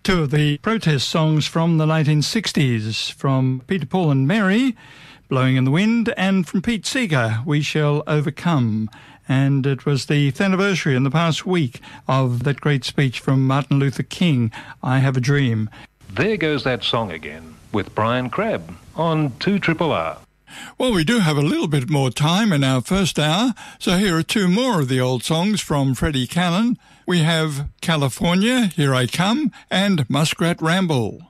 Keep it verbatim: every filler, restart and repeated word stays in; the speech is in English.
two of the protest songs from the nineteen sixties, from Peter, Paul and Mary, Blowing in the Wind, and from Pete Seeger, We Shall Overcome. And it was the anniversary in the past week of that great speech from Martin Luther King, I Have a Dream. There goes that song again, with Brian Crabb on two R R R. Well, we do have a little bit more time in our first hour, so here are two more of the old songs from Freddie Cannon. We have California, Here I Come, and Muskrat Ramble.